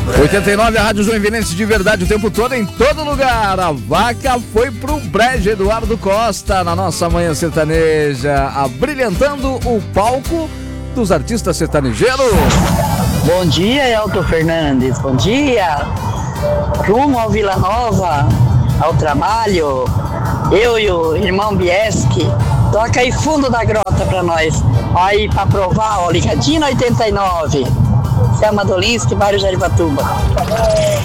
89, a Rádio Joinvilense de verdade o tempo todo, em todo lugar. A vaca foi pro brejo. Eduardo Costa, na nossa manhã sertaneja, abrilhantando o palco dos artistas sertanejeiros. Bom dia, Elton Fernandes. Bom dia. Rumo ao Vila Nova, ao trabalho. Eu e o irmão Bieski. Toca aí fundo da grota pra nós. Aí pra provar, ó, ligadinho 89. Selma Dolinski, bairro Jaribatuba.